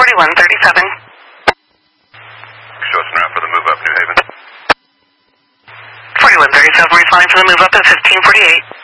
4137. Show us an route for the move up, New Haven. 4137, responding for the move up at 1548.